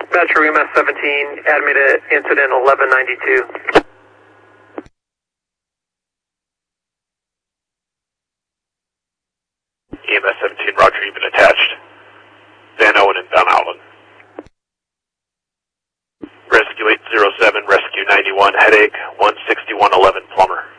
Metro EMS 17, add me to incident 1192. EMS 17, roger, you've been attached. Van Owen and Van Allen. Rescue 807, Rescue 91, headache 16111, plumber.